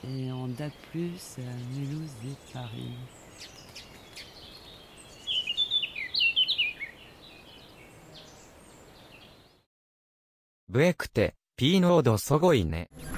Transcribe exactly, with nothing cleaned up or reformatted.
Et en D A B plus, à Mulhouse et Paris. ブエクって、P ノードすごいね。